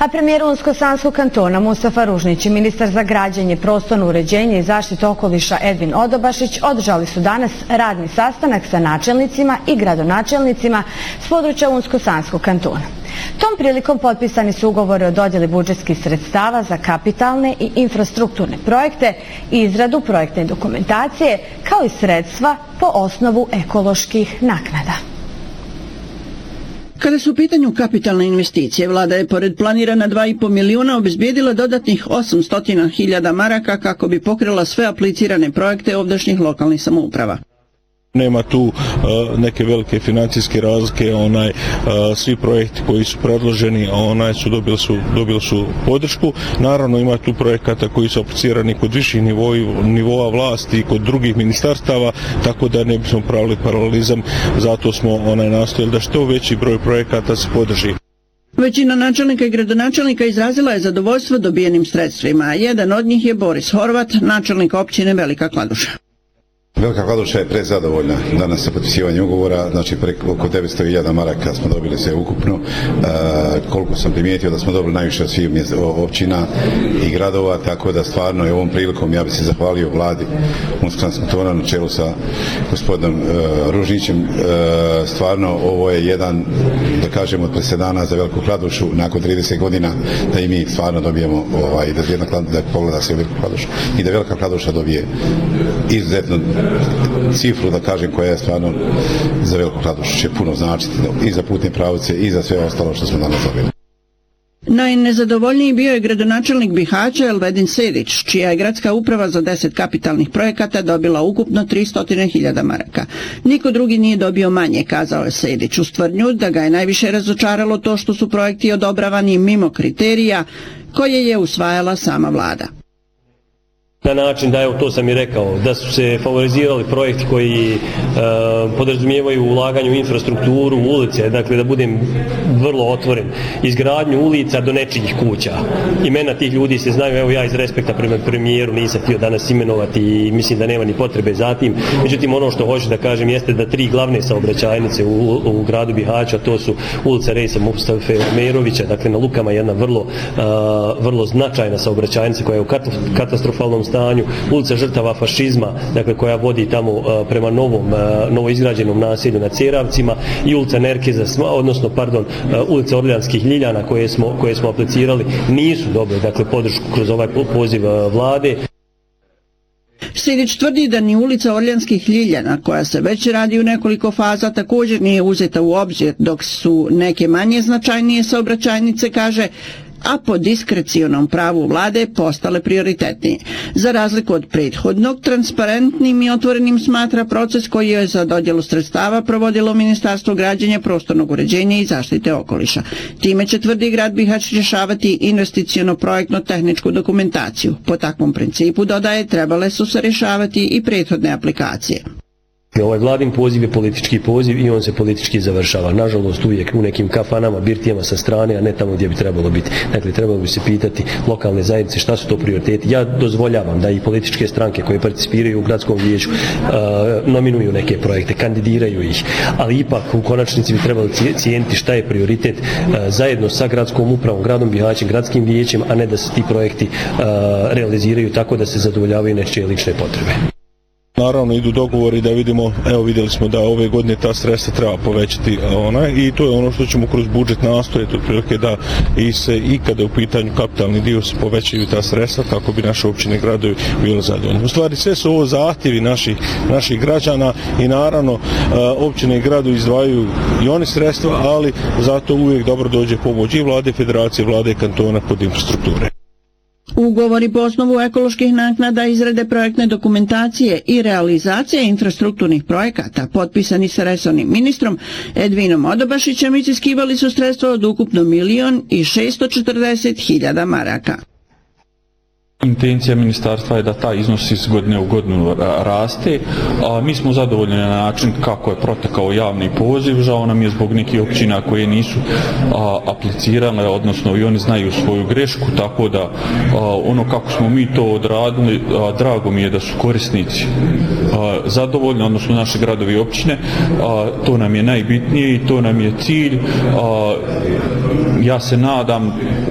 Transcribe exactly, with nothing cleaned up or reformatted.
A premijer Unsko-Sanskog kantona Mustafa Ružnić i ministar za građenje, prostorno uređenje i zaštitu okoliša Edvin Odobašić održali su danas radni sastanak sa načelnicima i gradonačelnicima s područja Unsko-Sanskog kantona. Tom prilikom potpisani su ugovori o dodjeli budžetskih sredstava za kapitalne i infrastrukturne projekte i izradu projektne dokumentacije, kao i sredstva po osnovu ekoloških naknada. Kada su u pitanju kapitalne investicije, vlada je pored planirana dva i po milijuna obezbijedila dodatnih osamsto hiljada maraka kako bi pokrila sve aplicirane projekte ovdašnjih lokalnih samouprava. Nema tu uh, neke velike financijske razlike, onaj uh, svi projekti koji su predloženi, onaj su dobili su dobili su podršku. Naravno ima tu projekata koji su aplicirani kod viših nivoa, nivoa vlasti i kod drugih ministarstava, tako da ne bismo pravili paralelizam, zato smo onaj nastojali da što veći broj projekata se podrži. Većina načelnika i gradonačelnika izrazila je zadovoljstvo dobijenim sredstvima, a jedan od njih je Boris Horvat, načelnik općine Velika Kladuša. Velika Kladuša je prezadovoljna danas sa potpisivanjem ugovora, znači preko oko devetsto hiljada maraka smo dobili sve ukupno. E, koliko sam primijetio da smo dobili najviše od svih općina i gradova, tako da stvarno je ovom prilikom ja bih se zahvalio vladi Unsko-Sanskog kantona na čelu sa gospodinom e, Ružnićem. E, stvarno ovo je jedan, da kažemo, od presedana za Veliku Kladušu nakon trideset godina da i mi stvarno dobijemo ovaj, da jedna da pogleda se Veliku Kladušu i da Velika Kladuša dobije izuzetno cifru, da kažem, koja je stvarno za Veliku Kladušu će puno značiti i za putne pravce i za sve ostalo što smo danas dobili. Najnezadovoljniji bio je gradonačelnik Bihaća Elvedin Sedić, čija je gradska uprava za deset kapitalnih projekata dobila ukupno tristo hiljada maraka. Niko drugi nije dobio manje, kazao je Sedić, uz tvrdnju da ga je najviše razočaralo to što su projekti odobravani mimo kriterija koje je usvajala sama vlada. Na način da, evo to sam i rekao, da su se favorizirali projekti koji e, podrazumijevaju ulaganje u infrastrukturu, u ulice, dakle da budem vrlo otvoren, izgradnju ulica do nečijih kuća. Imena tih ljudi se znaju, evo ja iz respekta prema premijeru nisam htio danas imenovati i mislim da nema ni potrebe za tim. Međutim, ono što hoću da kažem jeste da tri glavne saobraćajnice u, u gradu Bihaća, to su ulica Rejsa Mustafe Merovića, dakle na Lukama jedna vrlo, a, vrlo značajna saobraćajnica koja je u katastrofalnom stanju, ulica žrtava fašizma, dakle koja vodi tamo uh, prema novom, uh, novoizgrađenom naselju na Ceravcima, i ulica Nerkeza, odnosno, pardon, uh, ulica Orljanskih Ljiljana koje smo, koje smo aplicirali, nisu dobre, dakle, podršku kroz ovaj poziv uh, vlade. Sedić tvrdi da ni ulica Orljanskih Ljiljana, koja se već radi u nekoliko faza, također nije uzeta u obzir, dok su neke manje značajnije saobraćajnice, kaže, a po diskrecionom pravu vlade postale prioritetnije. Za razliku od prethodnog, transparentnim i otvorenim smatra proces koji je za dodjelu sredstava provodilo Ministarstvo građenja, prostornog uređenja i zaštite okoliša. Time će, tvrdi grad Bihać, rješavati investiciono-projektno-tehničku dokumentaciju. Po takvom principu, dodaje, trebale su se rješavati i prethodne aplikacije. Ovaj vladin poziv je politički poziv i on se politički završava. Nažalost, uvijek u nekim kafanama, birtijama sa strane, a ne tamo gdje bi trebalo biti. Dakle, trebalo bi se pitati lokalne zajednice šta su to prioriteti. Ja dozvoljavam da i političke stranke koje participiraju u gradskom vijeću uh, nominuju neke projekte, kandidiraju ih, ali ipak u konačnici bi trebalo cijeniti šta je prioritet uh, zajedno sa gradskom upravom, gradom Bihaćem, gradskim vijećem, a ne da se ti projekti uh, realiziraju tako da se zadovoljavaju nečije lične potrebe. Naravno idu dogovori da vidimo, evo vidjeli smo da ove godine ta sredstva treba povećati onaj, i to je ono što ćemo kroz budžet nastojati otprilike da i se i kada u pitanju kapitalni dio se povećaju ta sredstva kako bi naše općine i gradovi bili zadovoljni. U stvari sve su ovo zahtjevi naših, naših građana i naravno općine i gradovi izdvajaju i oni sredstva, ali zato uvijek dobro dođe pomoć i vlade federacije, vlade kantona kod infrastrukture. Ugovori po osnovu ekoloških naknada, izrade projektne dokumentacije i realizacije infrastrukturnih projekata potpisani sa resornim ministrom Edvinom Odobašićem iziskivali su sredstva od ukupno milion i šesto četrdeset hiljada maraka. Intencija ministarstva je da taj iznos iz godine u godinu raste, a mi smo zadovoljni na način kako je protekao javni poziv. Žao nam je zbog nekih općina koje nisu a, aplicirale, odnosno i oni znaju svoju grešku, tako da a, ono kako smo mi to odradili, a, drago mi je da su korisnici a, zadovoljni, odnosno naši gradovi i općine, a, to nam je najbitnije i to nam je cilj. A, ja se nadam